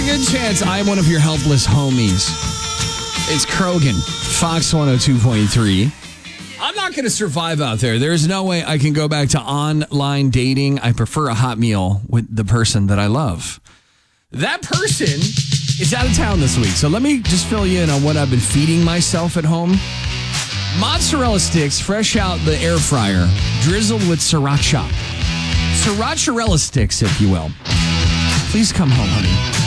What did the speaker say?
good chance I'm one of your helpless homies. It's Krogan, Fox 102.3. I'm not going to survive out there. There's no way I can go back to online dating. I prefer a hot meal with the person that I love. That person is out of town this week. So let me just fill you in on what I've been feeding myself at home. Mozzarella sticks fresh out the air fryer, drizzled with sriracha. Sriracha sticks, if you will. Please come home, honey.